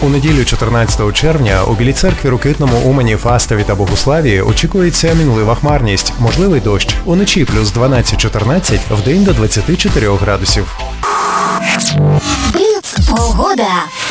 У неділю 14 червня у Білій Церкві, Рокитному, Умані, Фастові та Богуславі очікується мінлива хмарність, можливий дощ. Уночі плюс 12-14, вдень до 24 градусів. Погода.